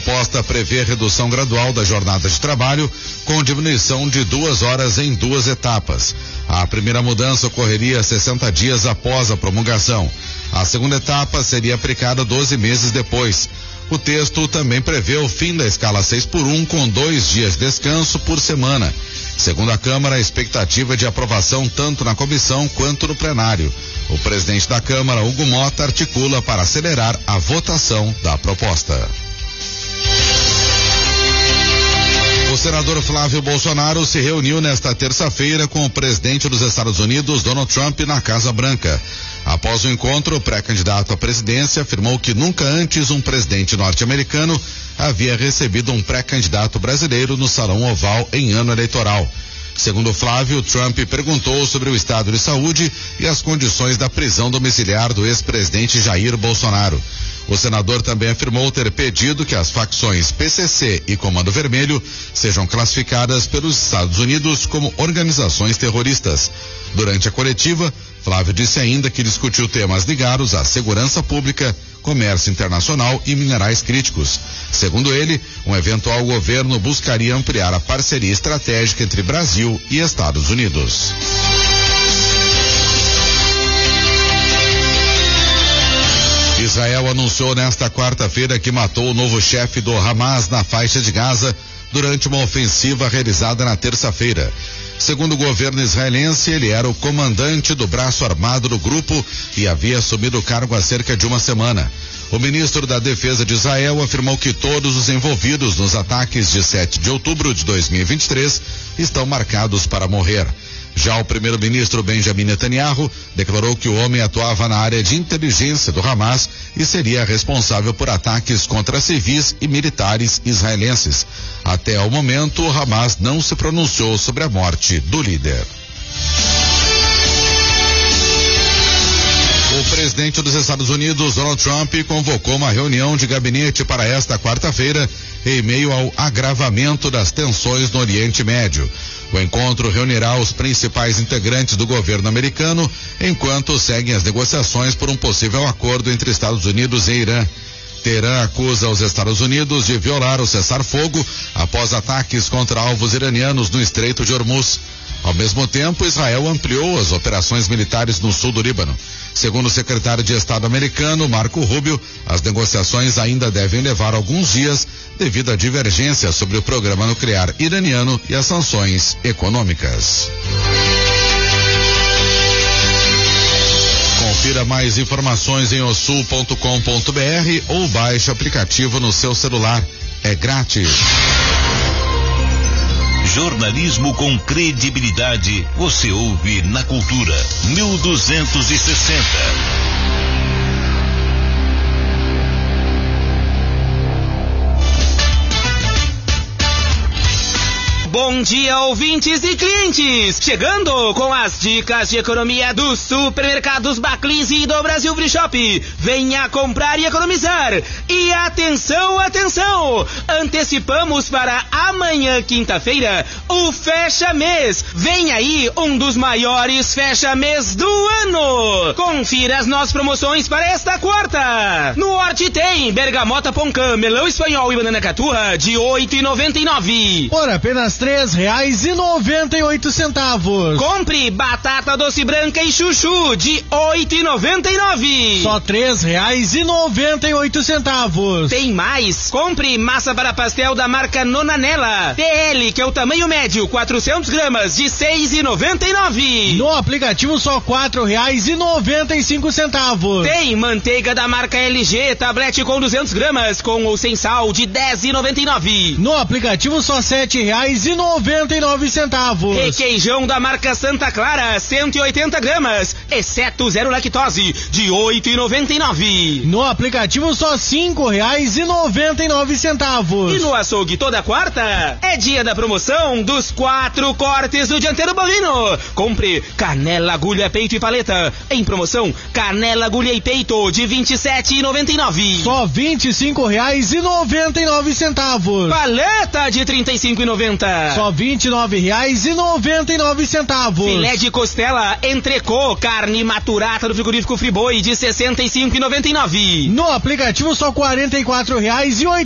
proposta prevê redução gradual da jornada de trabalho, com diminuição de 2 horas em 2 etapas. A primeira mudança ocorreria 60 dias após a promulgação. A segunda etapa seria aplicada 12 meses depois. O texto também prevê o fim da escala 6x1 com 2 dias de descanso por semana. Segundo a Câmara, a expectativa é de aprovação tanto na comissão quanto no plenário. O presidente da Câmara, Hugo Mota, articula para acelerar a votação da proposta. O senador Flávio Bolsonaro se reuniu nesta terça-feira com o presidente dos Estados Unidos, Donald Trump, na Casa Branca. Após o encontro, o pré-candidato à presidência afirmou que nunca antes um presidente norte-americano havia recebido um pré-candidato brasileiro no Salão Oval em ano eleitoral. Segundo Flávio, Trump perguntou sobre o estado de saúde e as condições da prisão domiciliar do ex-presidente Jair Bolsonaro. O senador também afirmou ter pedido que as facções PCC e Comando Vermelho sejam classificadas pelos Estados Unidos como organizações terroristas. Durante a coletiva, Flávio disse ainda que discutiu temas ligados à segurança pública, comércio internacional e minerais críticos. Segundo ele, um eventual governo buscaria ampliar a parceria estratégica entre Brasil e Estados Unidos. Israel anunciou nesta quarta-feira que matou o novo chefe do Hamas na faixa de Gaza durante uma ofensiva realizada na terça-feira. Segundo o governo israelense, ele era o comandante do braço armado do grupo e havia assumido o cargo há cerca de uma semana. O ministro da Defesa de Israel afirmou que todos os envolvidos nos ataques de 7 de outubro de 2023 estão marcados para morrer. Já o primeiro-ministro Benjamin Netanyahu declarou que o homem atuava na área de inteligência do Hamas e seria responsável por ataques contra civis e militares israelenses. Até o momento, o Hamas não se pronunciou sobre a morte do líder. O presidente dos Estados Unidos, Donald Trump, convocou uma reunião de gabinete para esta quarta-feira em meio ao agravamento das tensões no Oriente Médio. O encontro reunirá os principais integrantes do governo americano, enquanto seguem as negociações por um possível acordo entre Estados Unidos e Irã. Teherã acusa os Estados Unidos de violar o cessar-fogo após ataques contra alvos iranianos no Estreito de Hormuz. Ao mesmo tempo, Israel ampliou as operações militares no sul do Líbano. Segundo o secretário de Estado americano, Marco Rubio, as negociações ainda devem levar alguns dias devido a divergências sobre o programa nuclear iraniano e as sanções econômicas. Confira mais informações em osul.com.br ou baixe o aplicativo no seu celular. É grátis. Jornalismo com credibilidade, você ouve na Cultura 1260. Bom dia, ouvintes e clientes! Chegando com as dicas de economia dos supermercados Baclis e do Brasil Free Shop. Venha comprar e economizar. E atenção, atenção! Antecipamos para amanhã, quinta-feira, o fecha-mês. Vem aí um dos maiores fecha-mês do ano. Confira as nossas promoções para esta quarta. No Horti tem bergamota Poncã, melão espanhol e banana caturra de R$ 8,99. Por apenas R$3,98. Compre batata doce branca e chuchu de R$ 8,99. Só R$3,98. Tem mais? Compre massa para pastel da marca Nonanella PL, que é o tamanho médio, 400 gramas de R$ 6,99. No aplicativo só R$4,95. Tem manteiga da marca LG, tablete com 200 gramas, com ou sem sal, de R$ 10,99. No aplicativo só R$7,99. Requeijão da marca Santa Clara, 180 gramas, exceto zero lactose, de R$ 8,99. No aplicativo só R$5,99. E no açougue toda quarta é dia da promoção dos 4 cortes do dianteiro bovino. Compre canela, agulha, peito e paleta. Em promoção, canela, agulha e peito de R$ 27,99. Só R$25,99. Paleta de R$ 35,90. Só R$29,99. Filé de costela entrecô, carne maturata do frigorífico Friboi de R$ 65,99. No aplicativo só R$44,80.